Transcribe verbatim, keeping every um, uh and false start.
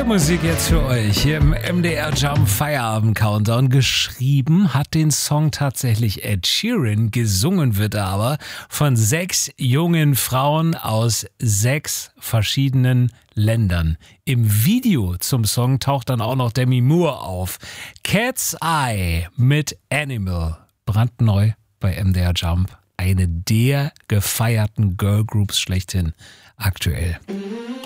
Neue Musik jetzt für euch hier im M D R Jump Feierabend Countdown. Geschrieben hat den Song tatsächlich Ed Sheeran, gesungen wird er aber von sechs jungen Frauen aus sechs verschiedenen Ländern. Im Video zum Song taucht dann auch noch Demi Moore auf. Cat's Eye mit Animal, brandneu bei M D R Jump. Eine der gefeierten Girlgroups schlechthin aktuell.